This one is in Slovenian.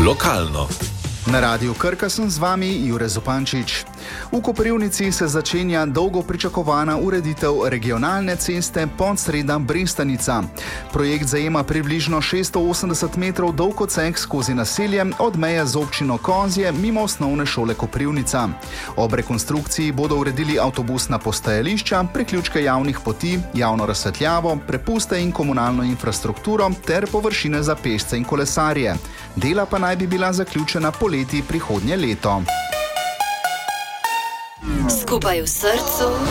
lokalno. Na Radiu Krka sem z vami Jure Zupančič. V Koprivnici se začenja dolgo pričakovana ureditev regionalne ceste Podsreda-Brestanica. Projekt zajema približno 680 metrov dolg odsek skozi naselje od meje z občino Kozje mimo osnovne šole Koprivnica. Ob rekonstrukciji bodo uredili avtobusna postajališča, priključke javnih poti, javno razsvetljavo, prepuste in komunalno infrastrukturo ter površine za pešce in kolesarje. Dela pa naj bi bila zaključena poleti prihodnje leto. Skupaj v srcu.